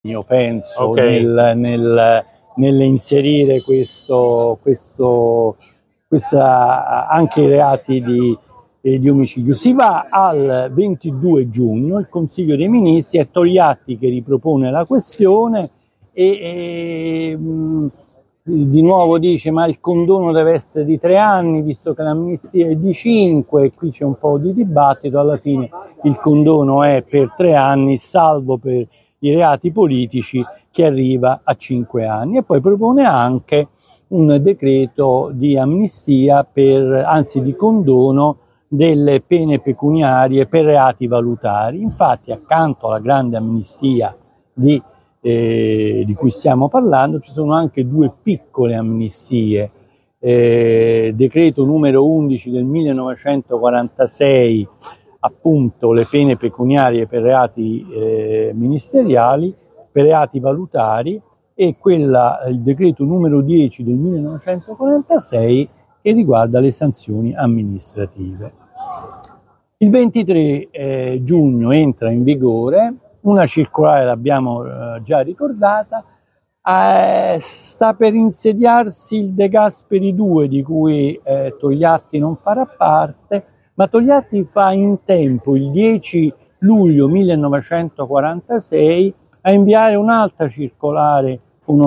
io penso, Okay. nell'inserire anche i reati di omicidio. Si va al 22 giugno, il Consiglio dei Ministri, è Togliatti che ripropone la questione e di nuovo dice ma il condono deve essere di 3 anni visto che l'amnistia è di 5, e qui c'è un po' di dibattito. Alla fine il condono è per 3 anni, salvo per i reati politici, che arriva a 5 anni, e poi propone anche un decreto di amnistia di condono delle pene pecuniarie per reati valutari. Infatti, accanto alla grande amnistia di cui stiamo parlando, ci sono anche 2 piccole amnistie. Decreto numero 11 del 1946, appunto le pene pecuniarie per reati ministeriali, per reati valutari, e il decreto numero 10 del 1946 che riguarda le sanzioni amministrative. Il 23 giugno entra in vigore una circolare, l'abbiamo già ricordata, sta per insediarsi il De Gasperi 2 di cui Togliatti non farà parte, ma Togliatti fa in tempo, il 10 luglio 1946, a inviare un'altra circolare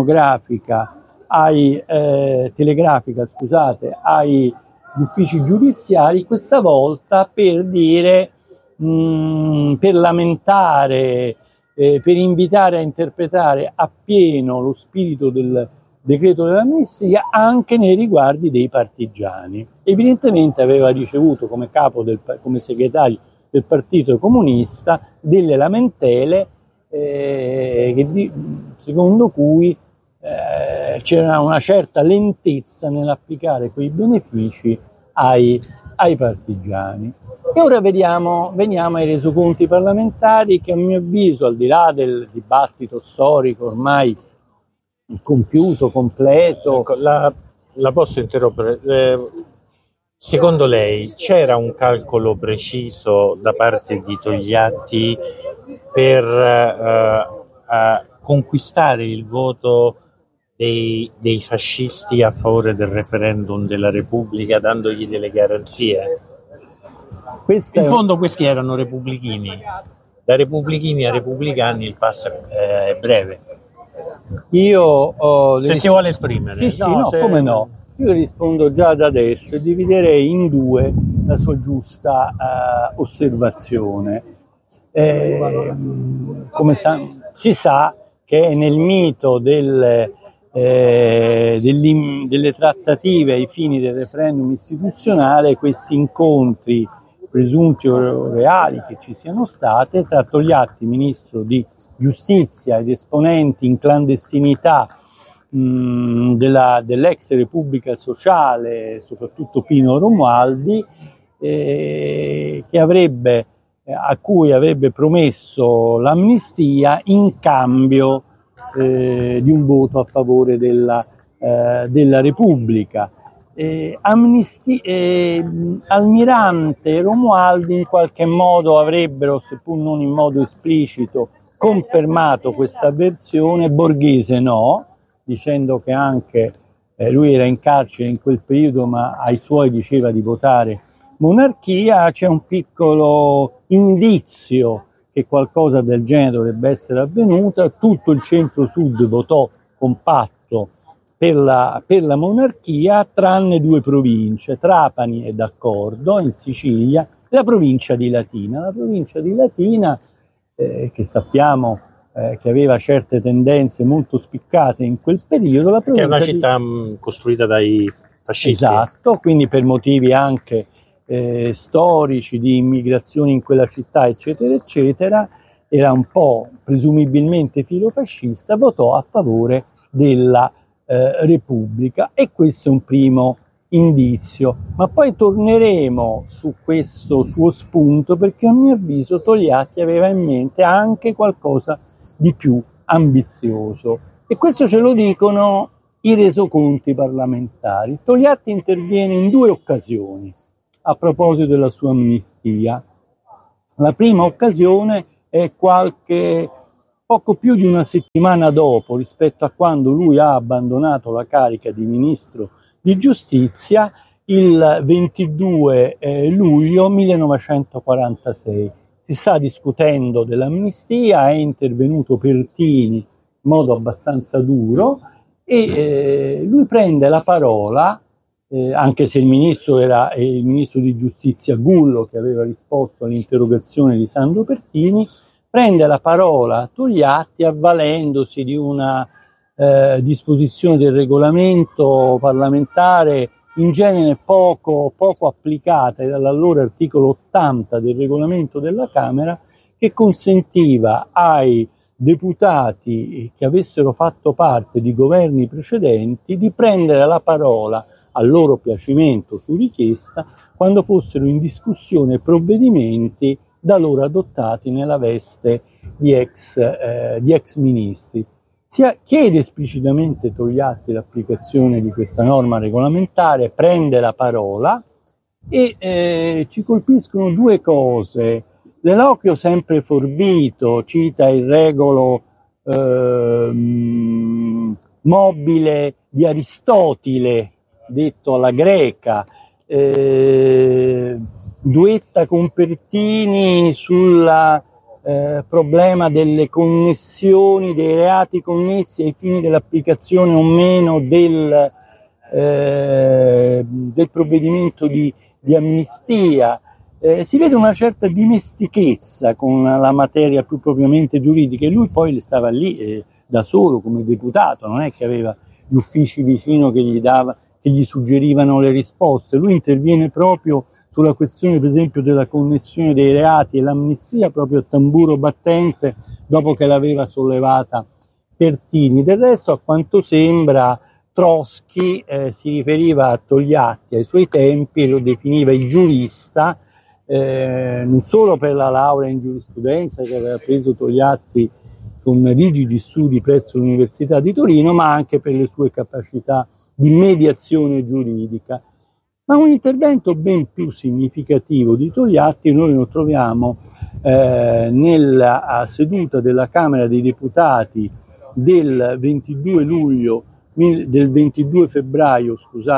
telegrafica agli uffici giudiziari, questa volta per dire, per lamentare, per invitare a interpretare appieno lo spirito del decreto dell'amnistia anche nei riguardi dei partigiani. Evidentemente aveva ricevuto come segretario del Partito Comunista delle lamentele secondo cui c'era una certa lentezza nell'applicare quei benefici ai partigiani. E ora veniamo ai resoconti parlamentari che, a mio avviso, al di là del dibattito storico ormai compiuto, completo... Ecco, la posso interrompere? Secondo lei c'era un calcolo preciso da parte di Togliatti per conquistare il voto dei fascisti a favore del referendum della Repubblica, dandogli delle garanzie? In fondo questi erano repubblichini, da repubblichini a repubblicani il passo è breve. Se si vuole esprimere. Come no? Io rispondo già da adesso e dividerei in 2 la sua giusta osservazione. Come si sa che è nel mito delle trattative ai fini del referendum istituzionale questi incontri presunti o reali che ci siano state tra Togliatti, ministro di giustizia, ed esponenti in clandestinità dell'ex Repubblica Sociale, soprattutto Pino Romualdi, a cui avrebbe promesso l'amnistia in cambio di un voto a favore della Repubblica. Almirante e Romualdi in qualche modo avrebbero, seppur non in modo esplicito, confermato questa versione. Borghese no, dicendo che anche lui era in carcere in quel periodo, ma ai suoi diceva di votare monarchia. C'è un piccolo indizio che qualcosa del genere dovrebbe essere avvenuta. Tutto il centro-sud votò compatto per la monarchia, tranne 2 province. Trapani è d'accordo, in Sicilia, la provincia di Latina. La provincia di Latina, che sappiamo che aveva certe tendenze molto spiccate in quel periodo. Che è una città costruita dai fascisti. Esatto, quindi per motivi anche storici, di immigrazione in quella città, eccetera, eccetera, era un po' presumibilmente filofascista, votò a favore della Repubblica, e questo è un primo indizio. Ma poi torneremo su questo suo spunto, perché a mio avviso Togliatti aveva in mente anche qualcosa di più ambizioso, e questo ce lo dicono i resoconti parlamentari. Togliatti interviene in 2 occasioni a proposito della sua amnistia. La prima occasione è qualche Poco più di una settimana dopo, rispetto a quando lui ha abbandonato la carica di ministro di giustizia, il 22 luglio 1946. Si sta discutendo dell'amnistia, è intervenuto Pertini in modo abbastanza duro e lui prende la parola, anche se il ministro era il ministro di giustizia Gullo, che aveva risposto all'interrogazione di Sandro Pertini. Prende la parola Togliatti avvalendosi di una disposizione del regolamento parlamentare in genere poco applicata dall'allora articolo 80 del regolamento della Camera, che consentiva ai deputati che avessero fatto parte di governi precedenti di prendere la parola a loro piacimento su richiesta quando fossero in discussione provvedimenti da loro adottati nella veste di ex ministri. Chiede esplicitamente Togliatti l'applicazione di questa norma regolamentare, prende la parola e ci colpiscono due cose. L'eloquio sempre forbito, cita il regolo mobile di Aristotele, detto alla greca, duetta con Pertini sul problema delle connessioni, dei reati connessi ai fini dell'applicazione o meno del provvedimento di amnistia. Si vede una certa dimestichezza con la materia più propriamente giuridica e lui poi stava lì da solo come deputato, non è che aveva gli uffici vicino che gli suggerivano le risposte. Lui interviene proprio sulla questione, per esempio, della connessione dei reati e l'amnistia proprio a tamburo battente dopo che l'aveva sollevata Pertini. Del resto, a quanto sembra, Trotsky si riferiva a Togliatti ai suoi tempi e lo definiva il giurista, non solo per la laurea in giurisprudenza che aveva preso Togliatti con rigidi studi presso l'Università di Torino, ma anche per le sue capacità di mediazione giuridica. Ma un intervento ben più significativo di Togliatti noi lo troviamo nella seduta della Camera dei Deputati del 25 febbraio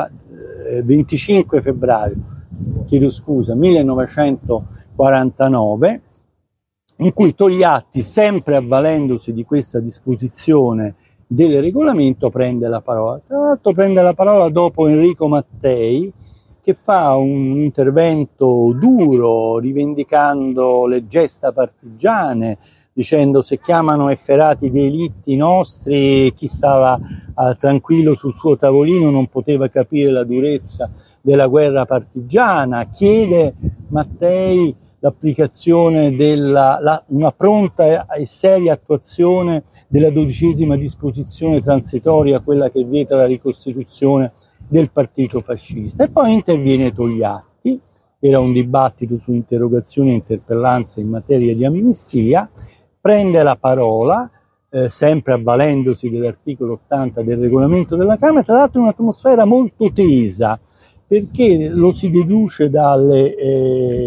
1949, in cui Togliatti, sempre avvalendosi di questa disposizione del regolamento, prende la parola. Tra l'altro prende la parola dopo Enrico Mattei, che fa un intervento duro, rivendicando le gesta partigiane, dicendo: se chiamano efferati delitti nostri, chi stava tranquillo sul suo tavolino non poteva capire la durezza della guerra partigiana. Chiede Mattei l'applicazione una pronta e seria attuazione della 12ª disposizione transitoria, quella che vieta la ricostituzione del partito fascista. E poi interviene Togliatti, era un dibattito su interrogazioni e interpellanze in materia di amnistia, prende la parola, sempre avvalendosi dell'articolo 80 del regolamento della Camera, tra l'altro in un'atmosfera molto tesa, perché lo si deduce dalle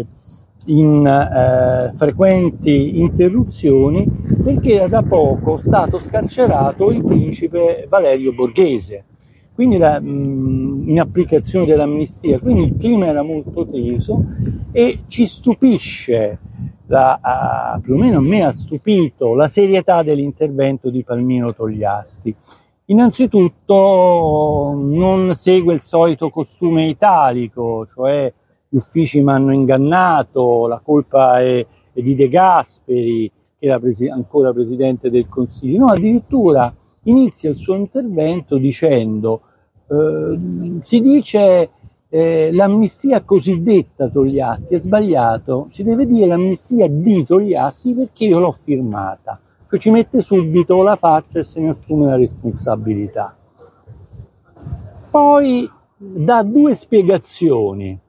frequenti interruzioni, perché era da poco stato scarcerato il principe Valerio Borghese, quindi in applicazione dell'amnistia, quindi il clima era molto teso e ci stupisce, perlomeno a me ha stupito, la serietà dell'intervento di Palmiro Togliatti. Innanzitutto non segue il solito costume italico, cioè gli uffici mi hanno ingannato, la colpa è di De Gasperi, che era ancora Presidente del Consiglio. No, addirittura inizia il suo intervento dicendo, si dice l'amnistia cosiddetta Togliatti è sbagliato, si deve dire l'amnistia di Togliatti perché io l'ho firmata. Cioè ci mette subito la faccia e se ne assume la responsabilità. Poi dà due spiegazioni.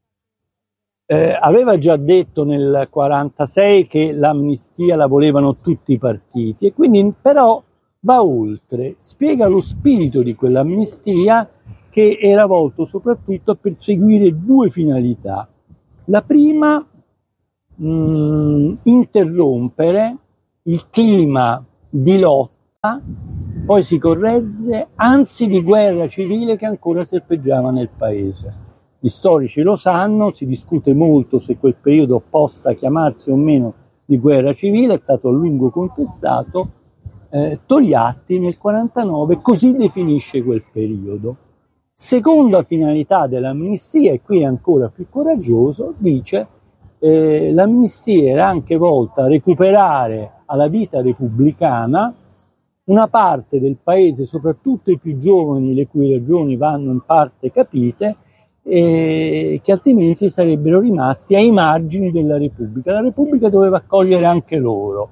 Aveva già detto nel 1946 che l'amnistia la volevano tutti i partiti e quindi però va oltre, spiega lo spirito di quell'amnistia che era volto soprattutto a perseguire due finalità. La prima, interrompere il clima di lotta, poi si corregge, anzi di guerra civile che ancora serpeggiava nel paese. Gli storici lo sanno, si discute molto se quel periodo possa chiamarsi o meno di guerra civile, è stato a lungo contestato. Togliatti nel 49 così definisce quel periodo. Seconda finalità dell'amnistia, e qui è ancora più coraggioso, dice l'amnistia era anche volta a recuperare alla vita repubblicana una parte del paese, soprattutto i più giovani, le cui ragioni vanno in parte capite, che altrimenti sarebbero rimasti ai margini della Repubblica. La Repubblica doveva accogliere anche loro.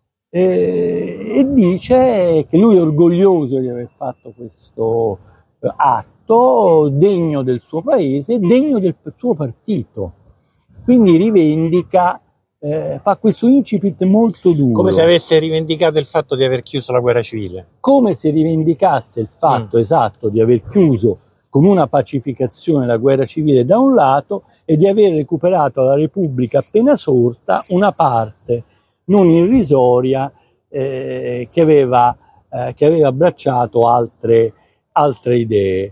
E dice che lui è orgoglioso di aver fatto questo atto degno del suo paese, degno del suo partito. Quindi rivendica, fa questo incipit molto duro. Come se avesse rivendicato il fatto di aver chiuso la guerra civile. Come se rivendicasse il fatto esatto di aver chiuso con una pacificazione la guerra civile da un lato e di aver recuperato alla Repubblica appena sorta una parte non irrisoria che aveva abbracciato altre idee.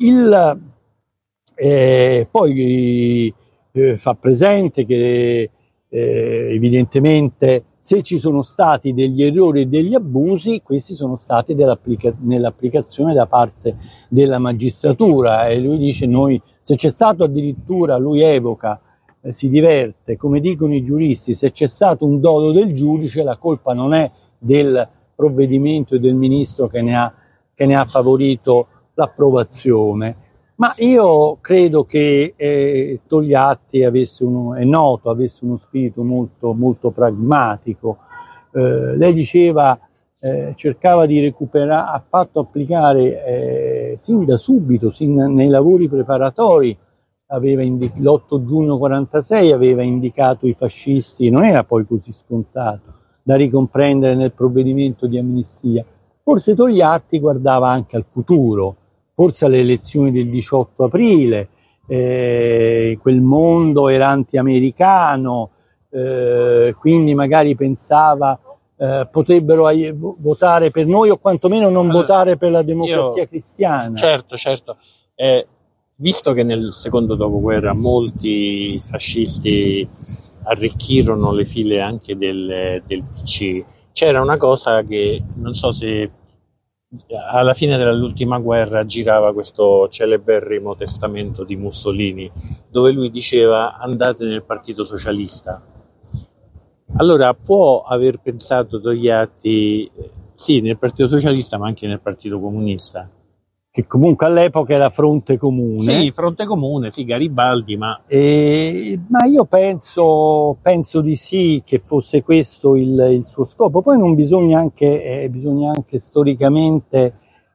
Poi fa presente che evidentemente se ci sono stati degli errori e degli abusi, questi sono stati nell'applicazione da parte della magistratura, e lui dice se c'è stato addirittura, lui evoca, si diverte, come dicono i giuristi, se c'è stato un dolo del giudice, la colpa non è del provvedimento e del ministro che ne ha favorito l'approvazione. Ma io credo che Togliatti avesse uno spirito molto, molto pragmatico. Lei diceva, cercava di recuperare, ha fatto applicare sin da subito, nei lavori preparatori, l'8 giugno 46 aveva indicato i fascisti, non era poi così scontato da ricomprendere nel provvedimento di amnistia. Forse Togliatti guardava anche al futuro, forse alle elezioni del 18 aprile, quel mondo era anti-americano, quindi magari pensava potrebbero votare per noi o quantomeno non votare per la democrazia cristiana. Certo. Visto che nel secondo dopoguerra molti fascisti arricchirono le file anche del PC, c'era una cosa che non so se alla fine dell'ultima guerra girava questo celeberrimo testamento di Mussolini dove lui diceva andate nel Partito Socialista. Allora può aver pensato Togliatti sì nel Partito Socialista ma anche nel Partito Comunista, che comunque all'epoca era Fronte Comune. Sì, Fronte Comune, sì, Garibaldi, ma io penso di sì, che fosse questo il suo scopo. Poi non bisogna anche storicamente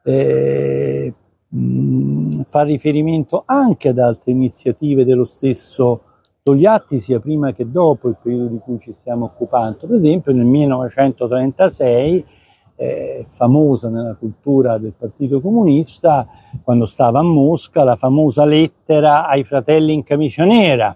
far riferimento anche ad altre iniziative dello stesso Togliatti, sia prima che dopo il periodo di cui ci stiamo occupando. Per esempio nel 1936, famosa nella cultura del Partito Comunista, quando stava a Mosca, la famosa lettera ai fratelli in camicia nera,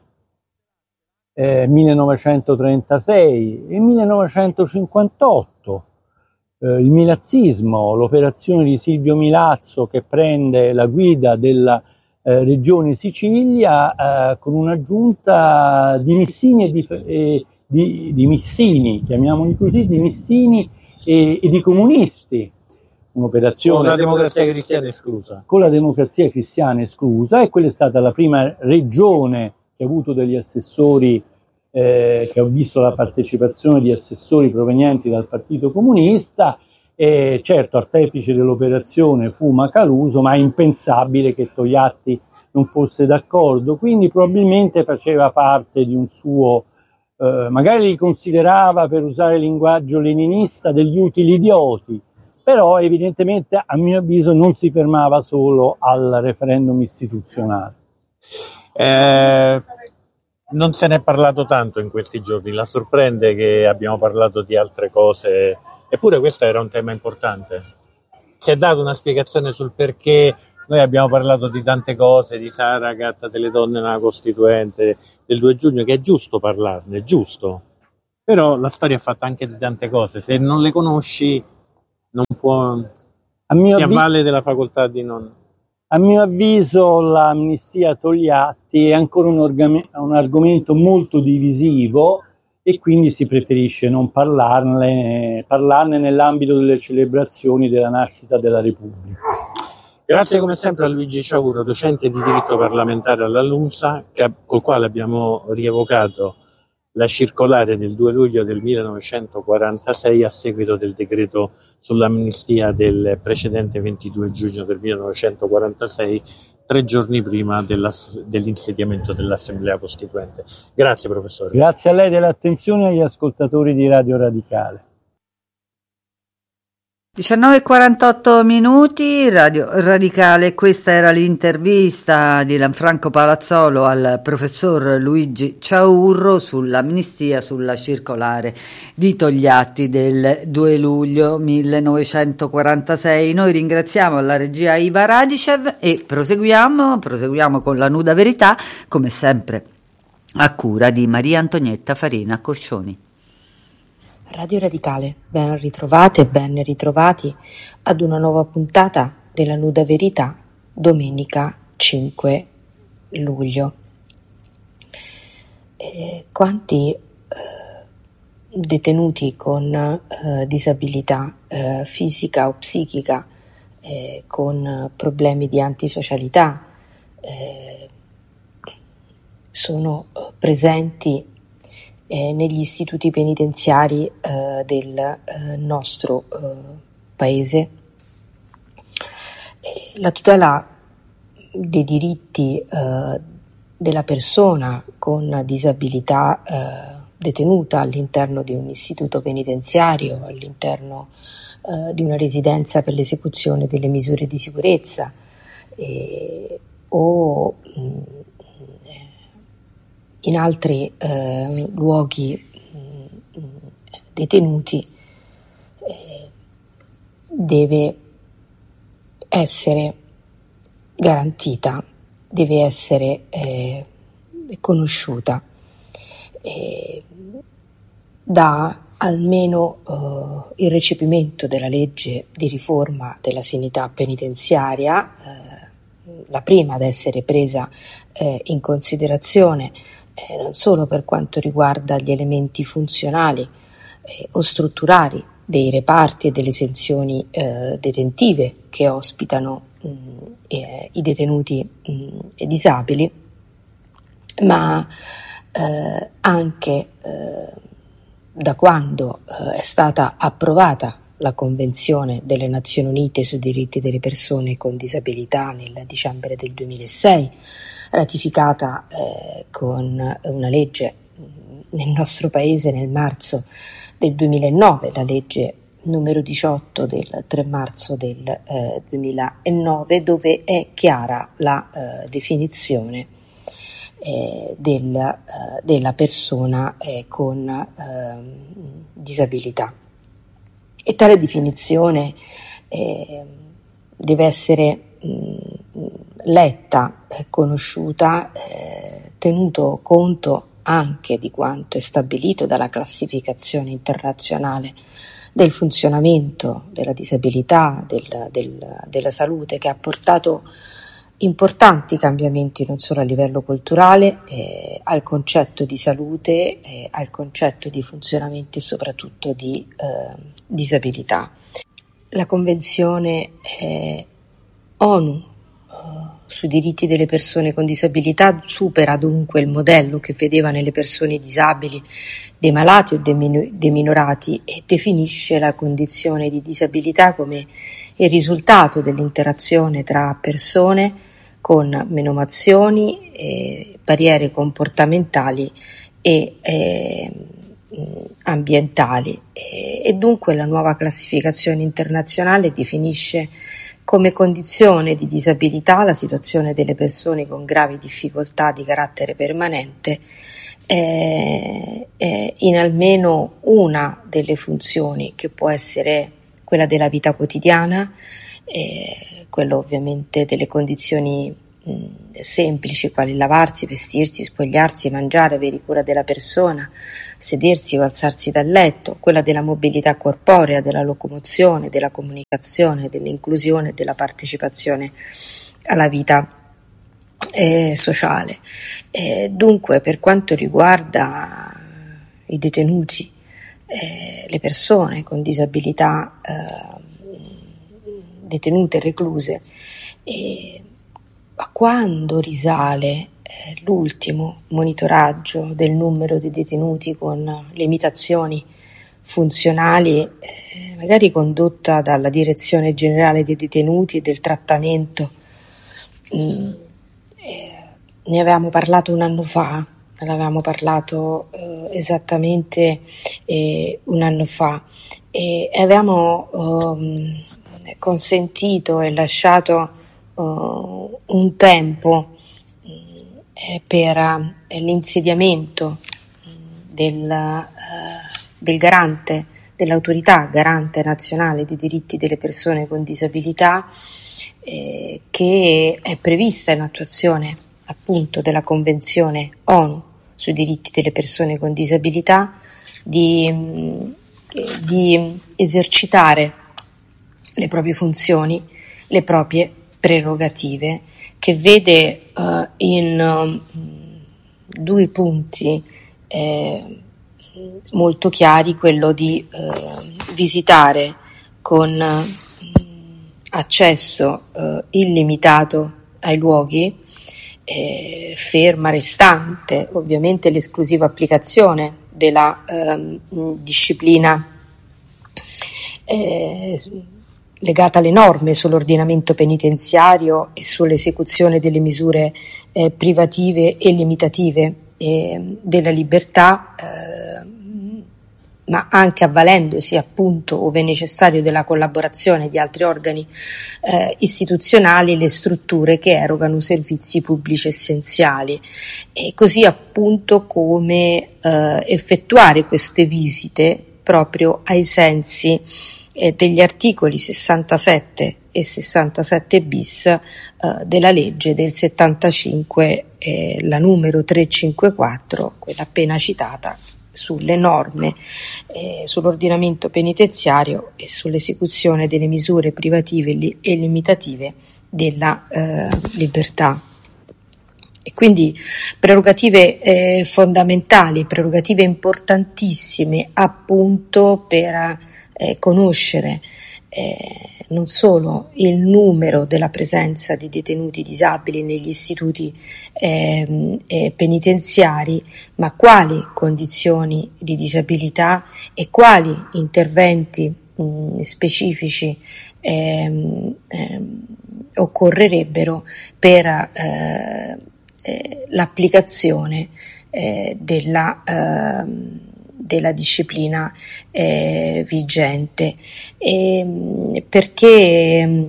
1936 e 1958, il milazismo, l'operazione di Silvio Milazzo che prende la guida della regione Sicilia con un'aggiunta di missini e di missini, chiamiamoli così, di missini e di comunisti, un'operazione con la democrazia cristiana esclusa. Con la democrazia cristiana esclusa, e quella è stata la prima regione che ha avuto degli assessori, che ha visto la partecipazione di assessori provenienti dal Partito Comunista. E certo, artefice dell'operazione fu Macaluso, ma è impensabile che Togliatti non fosse d'accordo, quindi probabilmente faceva parte di un suo, magari li considerava, per usare il linguaggio leninista, degli utili idioti, però evidentemente a mio avviso non si fermava solo al referendum istituzionale. Non se ne è parlato tanto in questi giorni, la sorprende che abbiamo parlato di altre cose, eppure questo era un tema importante. Si è dato una spiegazione sul perché noi abbiamo parlato di tante cose, di Saragat, delle donne nella Costituente, del 2 giugno, che è giusto parlarne, è giusto. Però la storia è fatta anche di tante cose, se non le conosci non può, si avvale della facoltà di non... A mio avviso l'amnistia Togliatti è ancora un argomento molto divisivo e quindi si preferisce non parlarne nell'ambito delle celebrazioni della nascita della Repubblica. Grazie come sempre a Luigi Ciaurro, docente di diritto parlamentare alla LUMSA, col quale abbiamo rievocato la circolare del 2 luglio del 1946 a seguito del decreto sull'amnistia del precedente 22 giugno del 1946, 3 giorni prima dell'insediamento dell'Assemblea Costituente. Grazie professore. Grazie a lei dell'attenzione agli ascoltatori di Radio Radicale. 19:48 Radio Radicale, questa era l'intervista di Lanfranco Palazzolo al professor Luigi Ciaurro sull'amnistia, sulla circolare di Togliatti del 2 luglio 1946. Noi ringraziamo la regia Iva Radicev e proseguiamo con la nuda verità, come sempre a cura di Maria Antonietta Farina Coscioni. Radio Radicale, ben ritrovate e ben ritrovati ad una nuova puntata della Nuda Verità, domenica 5 luglio. Quanti detenuti con disabilità fisica o psichica, con problemi di antisocialità, sono presenti negli istituti penitenziari del nostro paese. La tutela dei diritti della persona con disabilità detenuta all'interno di un istituto penitenziario, all'interno di una residenza per l'esecuzione delle misure di sicurezza o in altri luoghi detenuti deve essere garantita, deve essere conosciuta da almeno il recepimento della legge di riforma della sanità penitenziaria, la prima ad essere presa in considerazione non solo per quanto riguarda gli elementi funzionali o strutturali dei reparti e delle sezioni detentive che ospitano i detenuti disabili, ma anche da quando è stata approvata la Convenzione delle Nazioni Unite sui diritti delle persone con disabilità nel dicembre del 2006, ratificata con una legge nel nostro paese nel marzo del 2009, la legge numero 18 del 3 marzo del 2009, dove è chiara la definizione della persona con disabilità. E tale definizione deve essere letta e conosciuta tenuto conto anche di quanto è stabilito dalla classificazione internazionale del funzionamento della disabilità, della salute, che ha portato importanti cambiamenti non solo a livello culturale, al concetto di salute, al concetto di funzionamento e soprattutto di disabilità. La Convenzione ONU sui diritti delle persone con disabilità supera dunque il modello che vedeva nelle persone disabili dei malati o dei minorati e definisce la condizione di disabilità come il risultato dell'interazione tra persone con menomazioni, barriere comportamentali e ambientali, e dunque la nuova classificazione internazionale definisce come condizione di disabilità la situazione delle persone con gravi difficoltà di carattere permanente in almeno una delle funzioni, che può essere quella della vita quotidiana, quello ovviamente delle condizioni semplici, quali lavarsi, vestirsi, spogliarsi, mangiare, avere cura della persona, sedersi o alzarsi dal letto, quella della mobilità corporea, della locomozione, della comunicazione, dell'inclusione e della partecipazione alla vita sociale. Dunque, per quanto riguarda i detenuti, le persone con disabilità detenute e recluse, a quando risale l'ultimo monitoraggio del numero di detenuti con limitazioni funzionali, magari condotta dalla Direzione Generale dei Detenuti e del Trattamento? Ne avevamo parlato un anno fa, l'avevamo parlato esattamente un anno fa, e avevamo consentito e lasciato un tempo per l'insediamento del garante, dell'autorità garante nazionale dei diritti delle persone con disabilità, che è prevista in attuazione appunto della Convenzione ONU sui diritti delle persone con disabilità, di esercitare le proprie funzioni, le proprie prerogative, che vede in due punti molto chiari quello di visitare con accesso illimitato ai luoghi, ferma restante ovviamente l'esclusiva applicazione della disciplina legata alle norme sull'ordinamento penitenziario e sull'esecuzione delle misure privative e limitative della libertà, ma anche avvalendosi appunto, ove necessario, della collaborazione di altri organi istituzionali, le strutture che erogano servizi pubblici essenziali, e così appunto come effettuare queste visite proprio ai sensi degli articoli 67 e 67 bis della legge del 75, la numero 354, quella appena citata, sulle norme sull'ordinamento penitenziario e sull'esecuzione delle misure privative e limitative della libertà. E quindi prerogative fondamentali, prerogative importantissime appunto per conoscere non solo il numero della presenza di detenuti disabili negli istituti penitenziari, ma quali condizioni di disabilità e quali interventi specifici occorrerebbero per l'applicazione della disciplina vigente, perché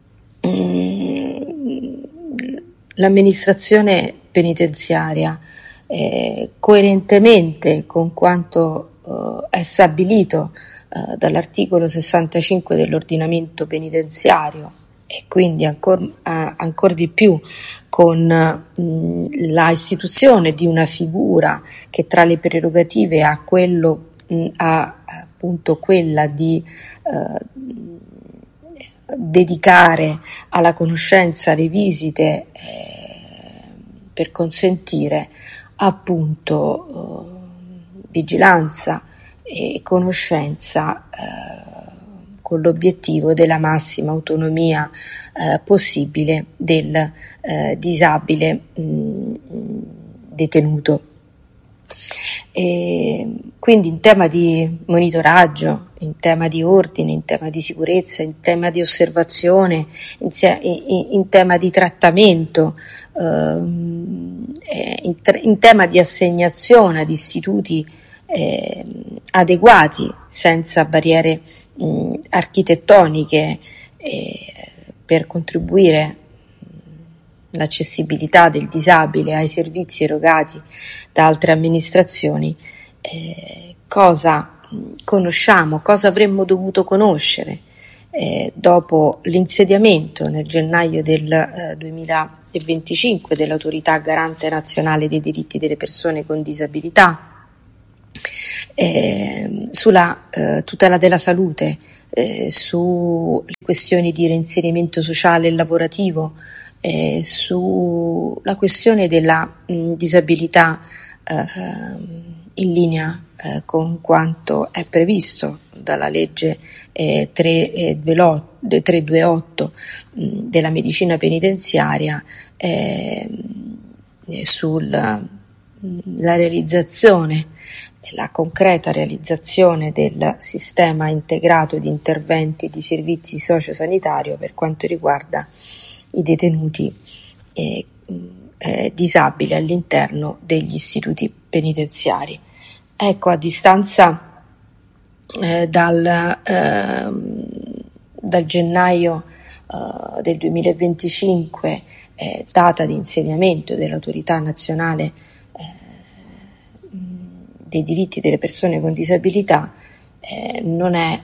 l'amministrazione penitenziaria, coerentemente con quanto è stabilito dall'articolo 65 dell'ordinamento penitenziario, e quindi ancor di più con la istituzione di una figura che tra le prerogative ha appunto quella di dedicare alla conoscenza le visite per consentire appunto vigilanza e conoscenza con l'obiettivo della massima autonomia possibile del disabile detenuto. E quindi in tema di monitoraggio, in tema di ordine, in tema di sicurezza, in tema di osservazione, in tema di trattamento, in tema di assegnazione ad istituti adeguati, senza barriere architettoniche, per contribuire all'accessibilità del disabile ai servizi erogati da altre amministrazioni. Cosa conosciamo, cosa avremmo dovuto conoscere dopo l'insediamento nel gennaio del 2020 2025 dell'Autorità Garante Nazionale dei Diritti delle Persone con Disabilità, sulla tutela della salute, sulle questioni di reinserimento sociale e lavorativo, sulla questione della disabilità in linea con quanto è previsto dalla legge 328 della medicina penitenziaria, sulla realizzazione, la concreta realizzazione del sistema integrato di interventi di servizi sociosanitario per quanto riguarda i detenuti disabili all'interno degli istituti penitenziari. Ecco, a distanza dal gennaio del 2025, data di insediamento dell'Autorità Nazionale dei Diritti delle Persone con Disabilità, non è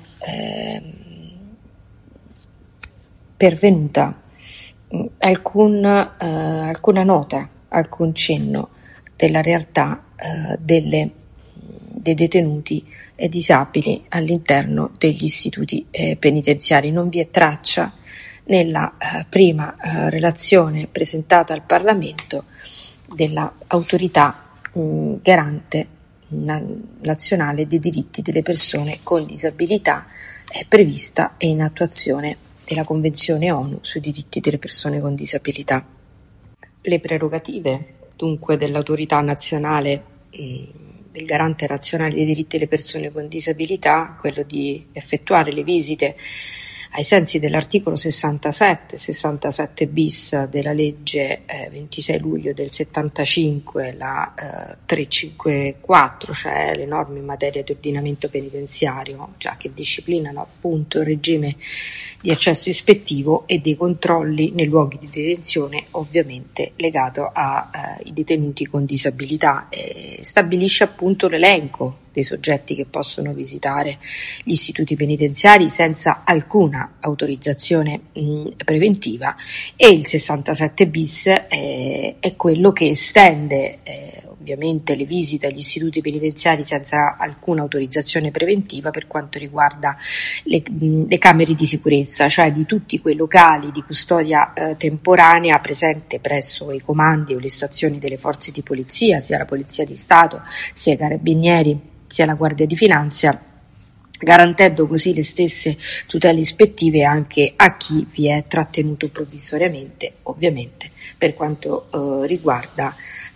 pervenuta alcuna nota, alcun cenno della realtà dei detenuti disabili all'interno degli istituti penitenziari. Non vi è traccia nella prima relazione presentata al Parlamento dell'Autorità Garante Nazionale dei Diritti delle Persone con Disabilità, prevista e in attuazione della Convenzione ONU sui diritti delle persone con disabilità. Le prerogative dunque dell'Autorità Nazionale del Garante Nazionale dei Diritti delle Persone con Disabilità, quello di effettuare le visite ai sensi dell'articolo 67 bis della legge 26 luglio del 75, la 354, cioè le norme in materia di ordinamento penitenziario, già che disciplinano appunto il regime di accesso ispettivo e dei controlli nei luoghi di detenzione, ovviamente legato ai detenuti con disabilità, e stabilisce appunto l'elenco dei soggetti che possono visitare gli istituti penitenziari senza alcuna autorizzazione preventiva, e il 67 bis è quello che estende ovviamente le visite agli istituti penitenziari senza alcuna autorizzazione preventiva per quanto riguarda le camere di sicurezza, cioè di tutti quei locali di custodia temporanea presente presso i comandi o le stazioni delle forze di polizia, sia la Polizia di Stato, sia i Carabinieri, sia la Guardia di Finanza, garantendo così le stesse tutele ispettive anche a chi vi è trattenuto provvisoriamente, ovviamente per quanto riguarda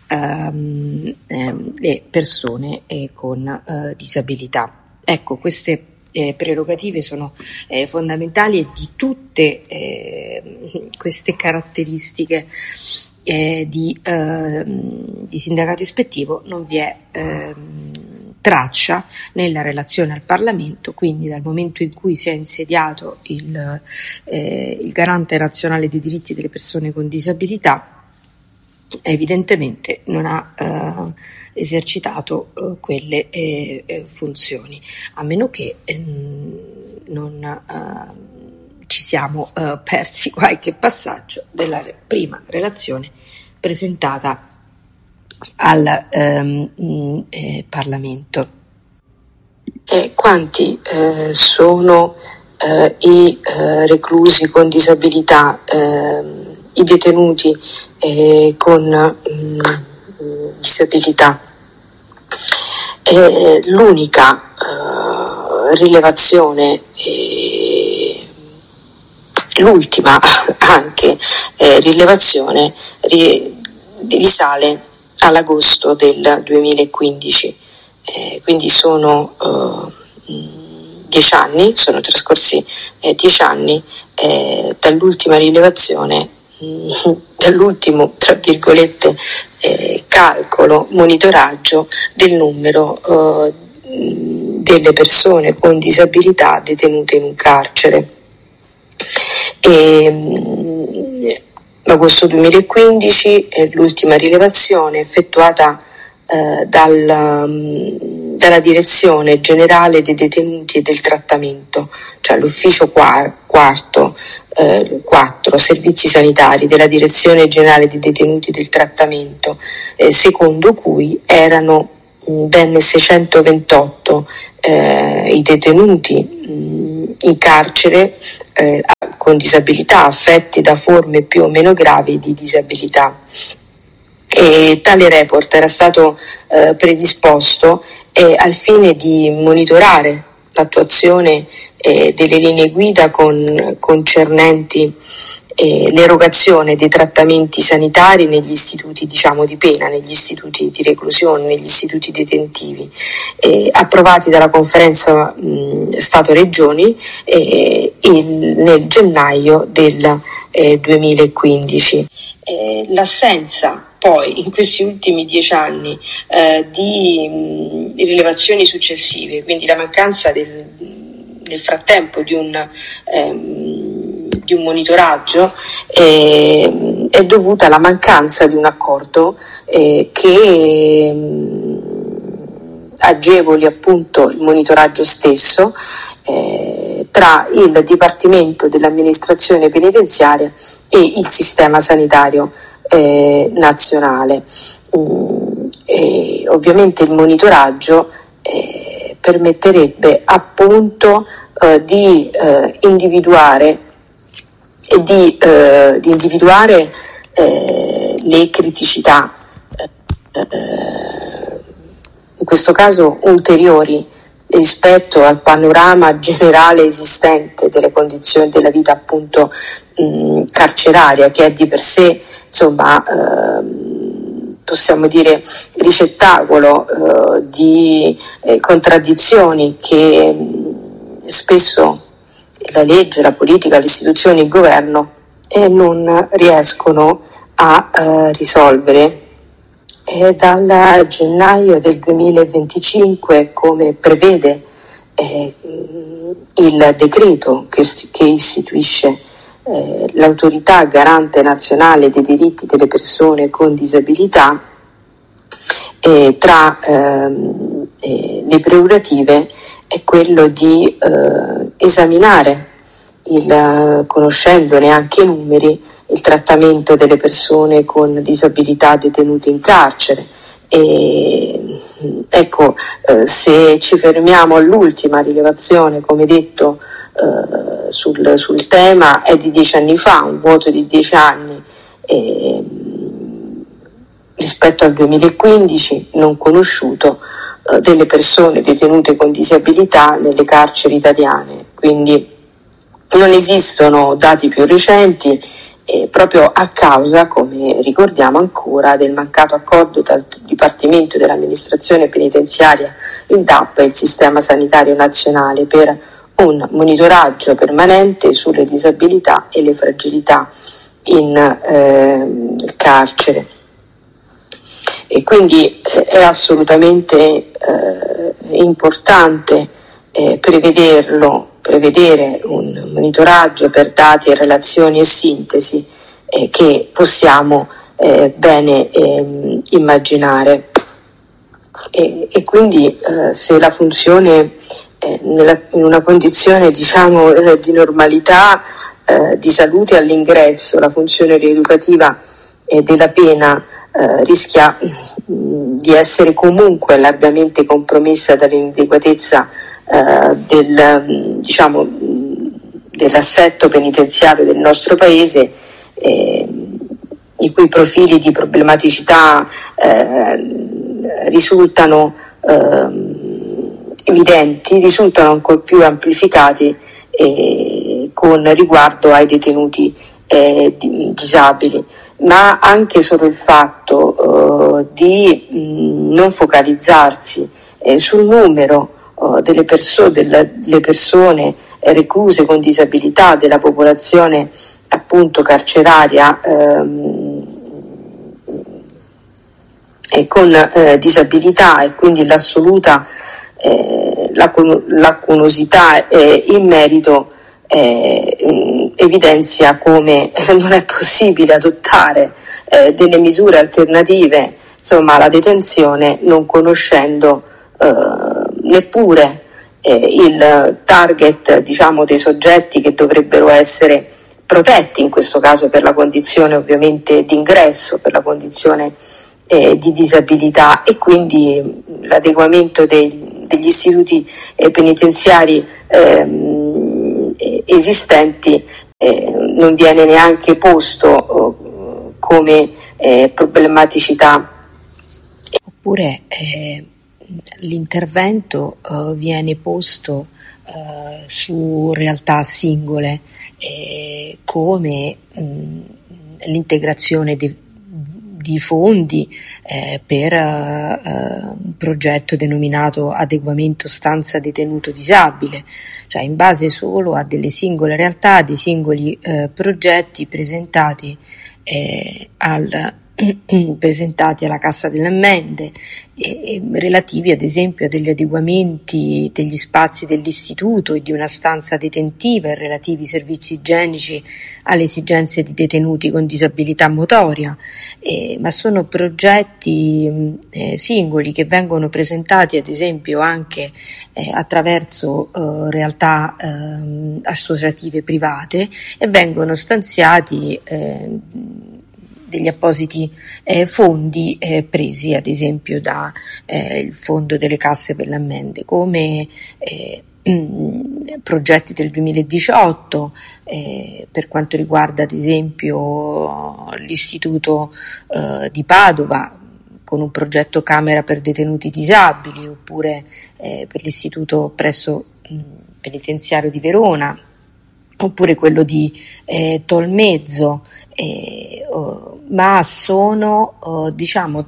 le persone con disabilità. Ecco, queste prerogative sono fondamentali, e di tutte queste caratteristiche di sindacato ispettivo non vi è traccia nella relazione al Parlamento. Quindi dal momento in cui si è insediato il Garante Nazionale dei Diritti delle Persone con Disabilità, evidentemente non ha esercitato quelle funzioni, a meno che non ci siamo persi qualche passaggio della prima relazione presentata al Parlamento. Quanti sono i reclusi con disabilità, i detenuti con disabilità? L'unica rilevazione, l'ultima anche rilevazione, risale all'agosto del 2015, quindi sono 10 anni, sono trascorsi 10 anni dall'ultima rilevazione, dall'ultimo, tra virgolette, calcolo, monitoraggio del numero delle persone con disabilità detenute in un carcere. Agosto 2015 è l'ultima rilevazione effettuata dal dalla Direzione Generale dei Detenuti e del Trattamento, cioè l'ufficio 4 servizi sanitari della Direzione Generale dei Detenuti e del Trattamento, secondo cui erano ben 628 i detenuti in carcere con disabilità, affetti da forme più o meno gravi di disabilità. E tale report era stato predisposto al fine di monitorare l'attuazione delle linee guida concernenti l'erogazione dei trattamenti sanitari negli istituti di pena, negli istituti di reclusione, negli istituti detentivi, approvati dalla conferenza Stato-Regioni nel gennaio del 2015. L'assenza poi in questi ultimi 10 anni di rilevazioni successive, quindi la mancanza nel frattempo di un monitoraggio è dovuta alla mancanza di un accordo che agevoli appunto il monitoraggio stesso tra il Dipartimento dell'Amministrazione Penitenziaria e il Sistema Sanitario nazionale. Ovviamente il monitoraggio permetterebbe appunto di individuare le criticità, in questo caso ulteriori rispetto al panorama generale esistente delle condizioni della vita appunto carceraria, che è di per sé possiamo dire ricettacolo di contraddizioni che spesso la legge, la politica, le istituzioni, il governo non riescono a risolvere. Dal gennaio del 2025, come prevede il decreto che istituisce l'autorità garante nazionale dei diritti delle persone con disabilità, tra le prerogative è quello di esaminare, conoscendone anche i numeri, il trattamento delle persone con disabilità detenute in carcere. Ecco, se ci fermiamo all'ultima rilevazione, come detto, sul tema, è di 10 anni fa, un vuoto di 10 anni rispetto al 2015 non conosciuto delle persone detenute con disabilità nelle carceri italiane. Quindi non esistono dati più recenti, proprio a causa, come ricordiamo ancora, del mancato accordo tra il Dipartimento dell'Amministrazione Penitenziaria, il DAP e il Sistema Sanitario Nazionale per un monitoraggio permanente sulle disabilità e le fragilità in carcere. E quindi è assolutamente importante prevedere un monitoraggio per dati e relazioni e sintesi che possiamo bene immaginare. E quindi se la funzione in una condizione di normalità, di salute all'ingresso, la funzione rieducativa della pena rischia di essere comunque largamente compromessa dall'inadeguatezza dell'assetto penitenziario del nostro paese, i cui profili di problematicità risultano evidenti, risultano ancor più amplificati con riguardo ai detenuti disabili, ma anche solo il fatto di non focalizzarsi sul numero delle persone recluse con disabilità, della popolazione appunto carceraria e con disabilità, e quindi l'assoluta lacunosità in merito evidenzia come non è possibile adottare delle misure alternative alla detenzione, non conoscendo neppure il target, diciamo, dei soggetti che dovrebbero essere protetti, in questo caso per la condizione ovviamente di ingresso, per la condizione di disabilità, e quindi l'adeguamento degli istituti penitenziari esistenti non viene neanche posto come problematicità. Oppure l'intervento viene posto su realtà singole come l'integrazione di fondi per un progetto denominato adeguamento stanza detenuto disabile, cioè in base solo a delle singole realtà, dei singoli progetti presentati alla Cassa delle Ammende, relativi ad esempio a degli adeguamenti degli spazi dell'istituto e di una stanza detentiva e relativi servizi igienici alle esigenze di detenuti con disabilità motoria, ma sono progetti singoli che vengono presentati ad esempio anche attraverso realtà associative private, e vengono stanziati degli appositi fondi presi ad esempio da il fondo delle casse per le ammende, come progetti del 2018 per quanto riguarda ad esempio l'istituto di Padova con un progetto Camera per detenuti disabili, oppure per l'istituto presso penitenziario di Verona, oppure quello di Tolmezzo, ma sono diciamo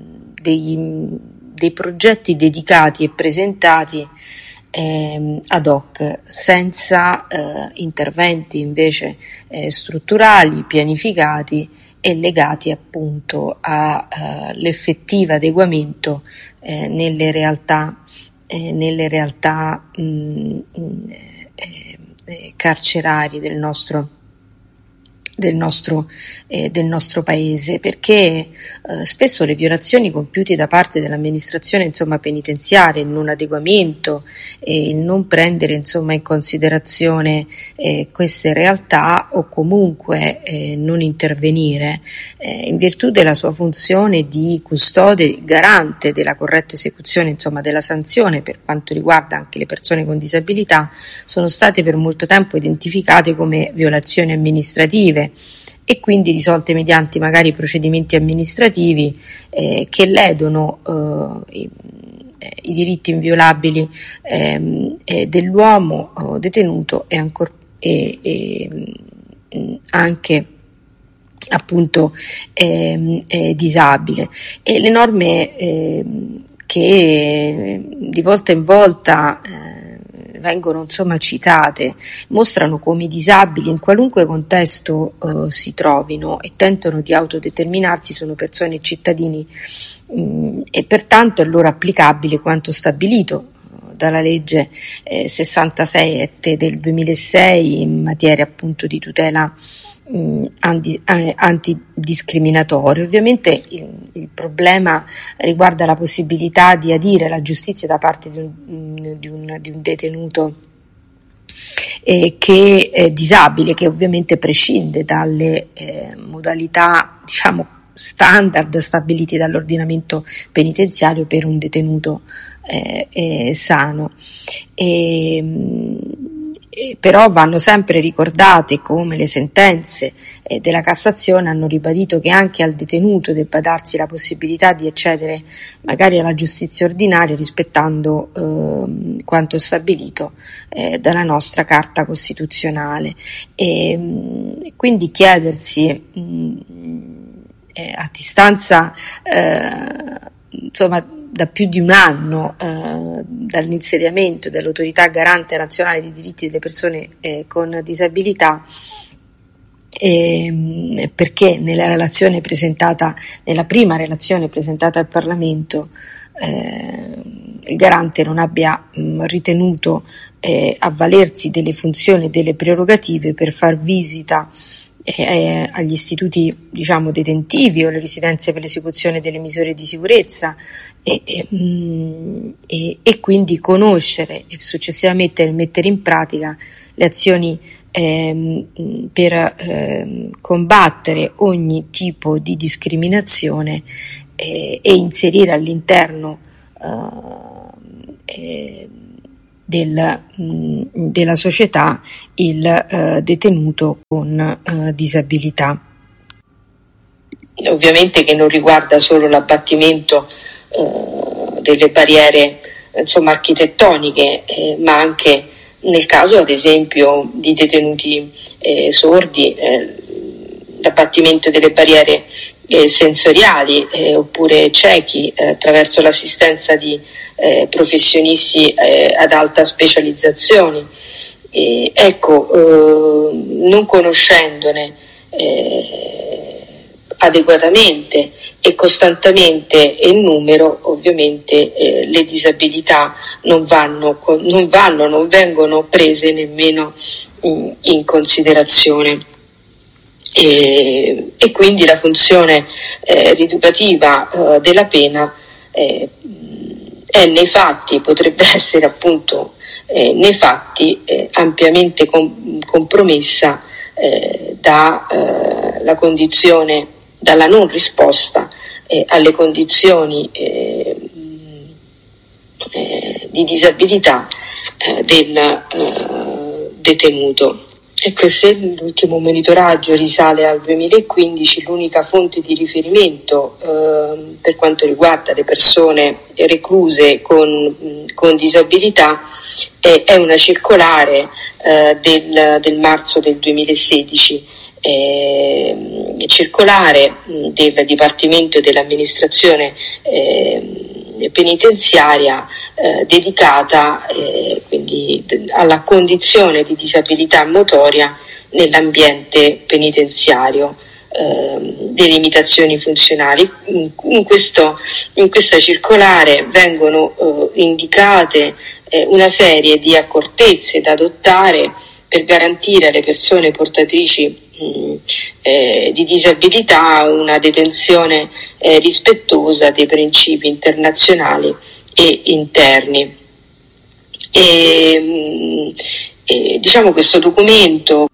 dei progetti dedicati e presentati ad hoc, senza interventi invece strutturali, pianificati e legati appunto all'effettivo adeguamento nelle realtà carcerarie del nostro paese, perché spesso le violazioni compiute da parte dell'amministrazione penitenziaria, il non adeguamento e il non prendere in considerazione queste realtà, o comunque non intervenire in virtù della sua funzione di custode garante della corretta esecuzione della sanzione per quanto riguarda anche le persone con disabilità, sono state per molto tempo identificate come violazioni amministrative e quindi risolte mediante magari procedimenti amministrativi che ledono i diritti inviolabili dell'uomo detenuto e anche appunto disabile. E le norme che di volta in volta vengono citate mostrano come i disabili in qualunque contesto si trovino e tentano di autodeterminarsi sono persone e cittadini e pertanto è loro applicabile quanto stabilito dalla legge 67 del 2006 in materia appunto di tutela antidiscriminatorio. Ovviamente il problema riguarda la possibilità di adire la giustizia da parte di un detenuto che è disabile, che ovviamente prescinde dalle modalità standard stabiliti dall'ordinamento penitenziario per un detenuto sano. Però vanno sempre ricordate come le sentenze della Cassazione hanno ribadito che anche al detenuto debba darsi la possibilità di accedere magari alla giustizia ordinaria rispettando quanto stabilito dalla nostra Carta Costituzionale, e quindi chiedersi a distanza da più di un anno dall'insediamento dell'Autorità Garante Nazionale dei Diritti delle Persone con Disabilità, perché nella prima relazione presentata al Parlamento il Garante non abbia ritenuto avvalersi delle funzioni e delle prerogative per far visita agli istituti, diciamo, detentivi o le residenze per l'esecuzione delle misure di sicurezza e quindi conoscere e successivamente mettere in pratica le azioni per combattere ogni tipo di discriminazione e inserire all'interno della società il detenuto con disabilità. Ovviamente che non riguarda solo l'abbattimento delle barriere, insomma, architettoniche, ma anche nel caso ad esempio di detenuti sordi, l'abbattimento delle barriere sensoriali oppure ciechi attraverso l'assistenza di professionisti ad alta specializzazione. Non conoscendone adeguatamente e costantemente il numero, ovviamente le disabilità non vengono prese nemmeno in considerazione. E quindi la funzione rieducativa della pena è nei fatti, potrebbe essere appunto nei fatti ampiamente compromessa dalla condizione, dalla non risposta alle condizioni di disabilità del detenuto. Ecco, se l'ultimo monitoraggio risale al 2015, l'unica fonte di riferimento per quanto riguarda le persone recluse con disabilità è una circolare del marzo del 2016, circolare del Dipartimento dell'Amministrazione penitenziaria dedicata quindi alla condizione di disabilità motoria nell'ambiente penitenziario, delle limitazioni funzionali. In questa circolare vengono indicate una serie di accortezze da adottare per garantire alle persone portatrici di disabilità una detenzione rispettosa dei principi internazionali e interni. Diciamo questo documento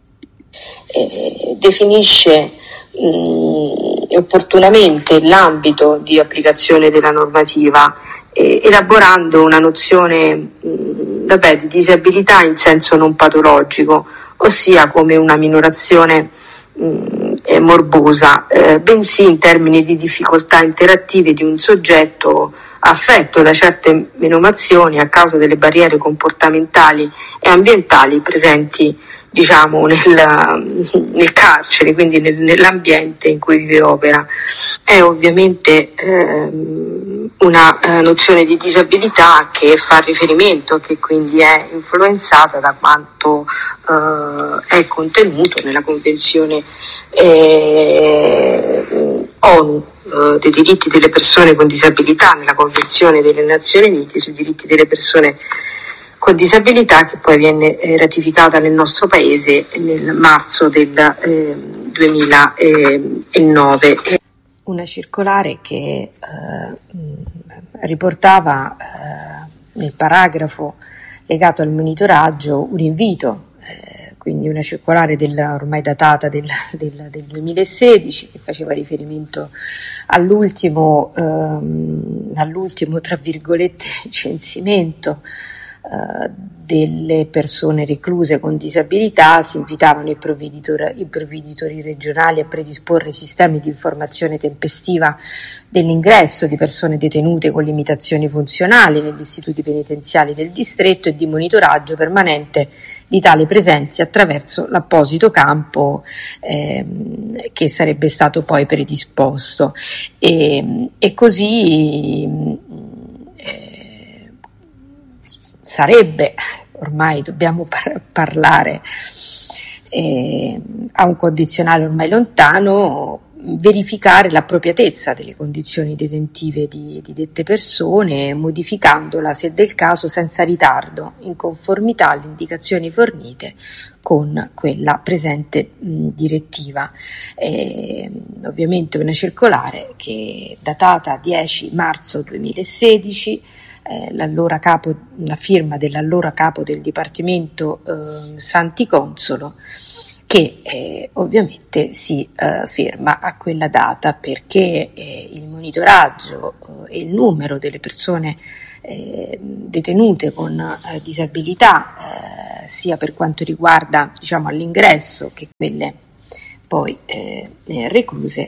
definisce opportunamente l'ambito di applicazione della normativa, elaborando una nozione di disabilità in senso non patologico, ossia come una minorazione morbosa, bensì in termini di difficoltà interattive di un soggetto affetto da certe menomazioni a causa delle barriere comportamentali e ambientali presenti, diciamo, nel carcere, quindi nell'ambiente in cui vive e opera. È ovviamente una nozione di disabilità che fa riferimento, che quindi è influenzata da quanto è contenuto nella Convenzione ONU dei diritti delle persone con disabilità, nella Convenzione delle Nazioni Unite sui diritti delle persone con disabilità, che poi viene ratificata nel nostro paese nel marzo del 2009. Una circolare che riportava nel paragrafo legato al monitoraggio un invito, quindi una circolare ormai datata del 2016, che faceva riferimento all'ultimo tra virgolette censimento delle persone recluse con disabilità. Si invitavano i provveditori regionali a predisporre sistemi di informazione tempestiva dell'ingresso di persone detenute con limitazioni funzionali negli istituti penitenziari del distretto e di monitoraggio permanente di tali presenze attraverso l'apposito campo che sarebbe stato poi predisposto, e così sarebbe, ormai dobbiamo parlare a un condizionale ormai lontano, verificare l'appropriatezza delle condizioni detentive di dette persone, modificandola, se del caso, senza ritardo, in conformità alle indicazioni fornite con quella presente direttiva. Ovviamente una circolare che datata 10 marzo 2016, la firma dell'allora capo del Dipartimento Santi Consolo, che ovviamente si ferma a quella data perché il monitoraggio e il numero delle persone detenute con disabilità, sia per quanto riguarda, diciamo, all'ingresso che quelle poi recluse,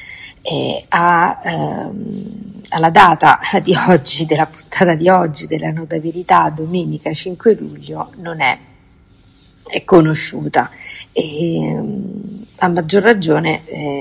alla data di oggi, della puntata di oggi, della notabilità, domenica 5 luglio, non è conosciuta, e a maggior ragione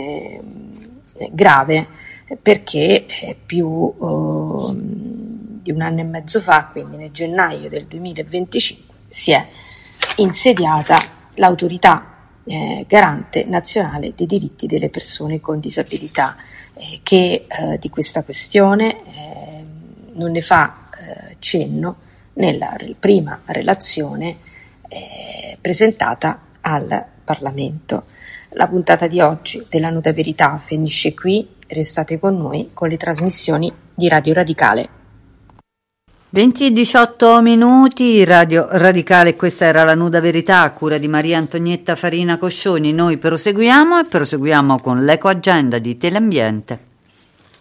grave, perché più di un anno e mezzo fa, quindi nel gennaio del 2025, si è insediata l'autorità garante nazionale dei diritti delle persone con disabilità, che di questa questione non ne fa cenno nella prima relazione presentata al Parlamento. La puntata di oggi della Nuda Verità finisce qui, restate con noi con le trasmissioni di Radio Radicale. 20:18 Radio Radicale, questa era la Nuda Verità a cura di Maria Antonietta Farina Coscioni. Noi proseguiamo con l'Eco Agenda di Teleambiente.